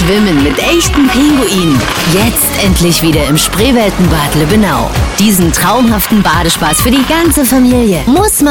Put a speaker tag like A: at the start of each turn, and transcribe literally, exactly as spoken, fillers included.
A: Schwimmen mit echten Pinguinen. Jetzt endlich wieder im Spreeweltenbad Lübbenau. Diesen traumhaften Badespaß für die ganze Familie muss man